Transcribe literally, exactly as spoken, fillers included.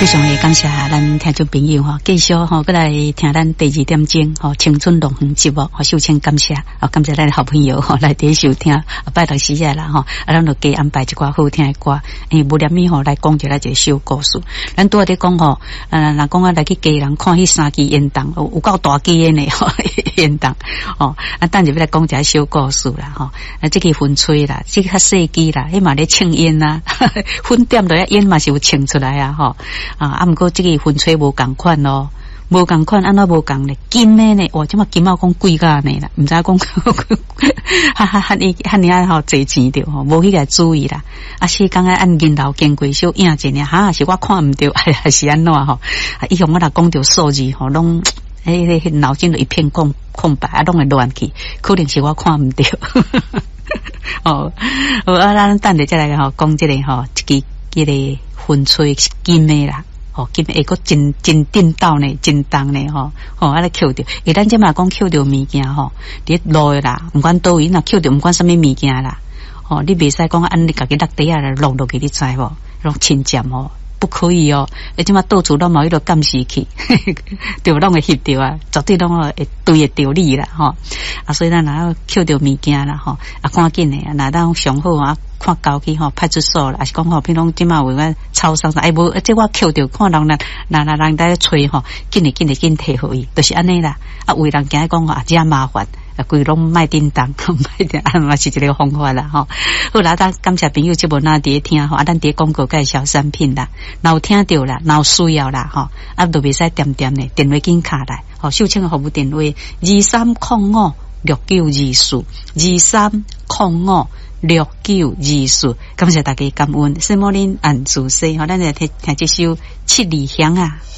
非常的感谢咱听众朋友哈，继续哈过来听咱第二点钟哈青春龙凤节目，哈首先感谢啊感谢咱的好朋友哈来第一收听，啊拜六时啊啦哈，啊咱就加安排一寡好听的歌，诶无念咪吼来讲一下这小故事。咱拄仔在讲吼，呃若讲啊来去家人看迄三支烟筒，有有够大支的呢吼烟筒，哦啊等下要来讲一下小故事啦吼，啊这个风吹啦，这个较细支啦，迄嘛咧庆烟啦，分点落烟嘛是有庆出来啊吼。啊，啊，毋过这个风吹无共款咯，无共款，安怎无共咧？金的呢？哇，即马金毛讲贵价呢啦，毋知讲，哈哈哈！你哈你啊吼侪钱着吼，无迄个注意啦。啊，是刚刚按银楼经过小影一呢，哈是我看毋着，还是安怎吼？啊，以后我若讲着数字吼，拢诶，迄脑筋就一片空空白，啊，拢会乱去，可能是我看毋着。哦，好啊，咱等下再来吼讲这个吼，一个这个风吹是金的啦。哦，今下个真真颠倒呢，真重呢吼，吼啊来捡着。诶，咱即马讲捡着物件吼，伫路啦，毋管倒位，若捡着毋管什么物件啦，哦，你袂使讲安尼家己落地啊，落落去，你知无？落侵占哦，不可以哦。诶，即马到处拢冇迄个监视器，对，拢会翕着啊，绝对拢会对得着你啦，吼。啊，所以咱若要捡着物件啦，吼，啊，赶紧诶，若咱上好啊。看交去吼派出所啦，还是讲吼，比如即马有个超商哎无，即我捡着看人啦，那那人在吹吼，紧诶紧诶紧摕互伊，就是安尼啦。啊，为人惊讲啊，真麻烦，啊，规拢卖叮当，卖叮啊嘛是一个方法啦吼。好啦，咱感谢朋友即无那伫听吼，啊，咱伫广告介绍产品啦，若有听着啦，若有需要啦吼，啊，都袂使点点咧，电话紧卡来，吼，秀清服务电话二三零五六九二四二三零五。六九二四，感谢大家感恩，圣莫林安主席，好，咱来听听这首七里香啊。